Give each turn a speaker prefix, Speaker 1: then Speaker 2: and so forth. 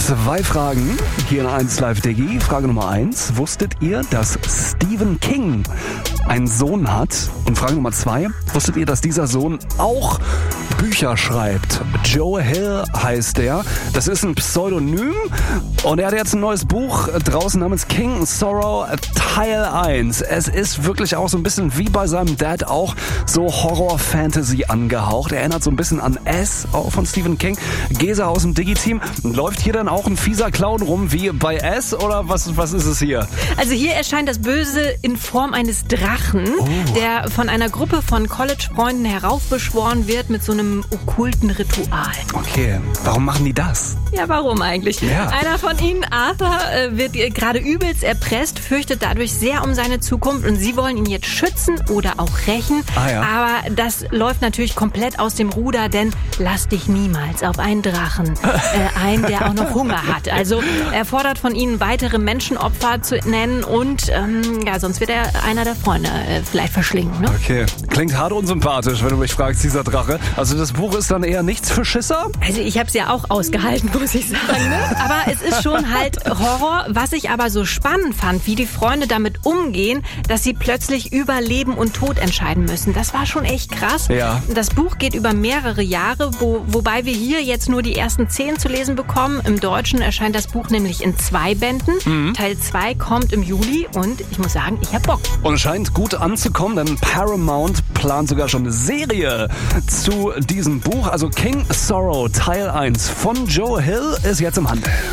Speaker 1: 2 Fragen hier in 1 Live Diggi. Frage Nummer 1. Wusstet ihr, dass Stephen King einen Sohn hat? Und Frage Nummer 2. Wusstet ihr, dass dieser Sohn auch Bücher schreibt? Joe Hill heißt der. Das ist ein Pseudonym und er hat jetzt ein neues Buch draußen namens King Sorrow Teil 1. Es ist wirklich auch so ein bisschen wie bei seinem Dad auch so Horror-Fantasy angehaucht. Er erinnert so ein bisschen an S, auch von Stephen King. Gesa aus dem Digi-Team. Läuft hier dann auch ein fieser Clown rum wie bei S oder was ist es hier?
Speaker 2: Also hier erscheint das Böse in Form eines Drachen, der von einer Gruppe von College-Freunden heraufbeschworen wird mit so einem okkulten Ritual.
Speaker 1: Okay, warum machen die das?
Speaker 2: Ja, warum eigentlich?
Speaker 1: Ja.
Speaker 2: Einer von ihnen, Arthur, wird gerade übelst erpresst, fürchtet dadurch sehr um seine Zukunft und sie wollen ihn jetzt schützen oder auch rächen.
Speaker 1: Ja.
Speaker 2: Aber das läuft natürlich komplett aus dem Ruder, denn lass dich niemals auf einen Drachen ein, der auch noch Hunger hat. Also er fordert von ihnen, weitere Menschenopfer zu nennen und sonst wird er einer der Freunde vielleicht verschlingen. Ne?
Speaker 1: Okay, klingt hart unsympathisch, wenn du mich fragst, dieser Drache. Also das Buch ist dann eher nichts für Schisser?
Speaker 2: Also ich habe es ja auch ausgehalten, muss ich sagen. Ne? Aber es ist schon halt Horror. Was ich aber so spannend fand, wie die Freunde damit umgehen, dass sie plötzlich über Leben und Tod entscheiden müssen. Das war schon echt krass.
Speaker 1: Ja.
Speaker 2: Das Buch geht über mehrere Jahre, wobei wir hier jetzt nur die ersten 10 zu lesen bekommen. Im Deutschen erscheint das Buch nämlich in 2 Bänden. Teil 2 kommt im Juli und ich muss sagen, ich hab Bock.
Speaker 1: Und es scheint gut anzukommen, denn Paramount plant sogar schon eine Serie zu diesem Buch. Also King Sorrow Teil 1 von Joe Hill ist jetzt im Handel.